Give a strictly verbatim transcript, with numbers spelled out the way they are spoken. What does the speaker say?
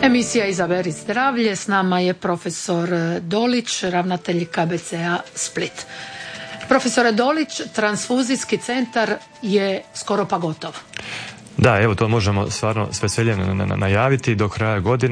Emisija Izaberi zdravlje, s nama je profesor Dolić, ravnatelj K B C-a Split. Profesore Dolić, transfuzijski centar je skoro pa gotov. Da, evo to možemo stvarno s veseljem najaviti do kraja godine.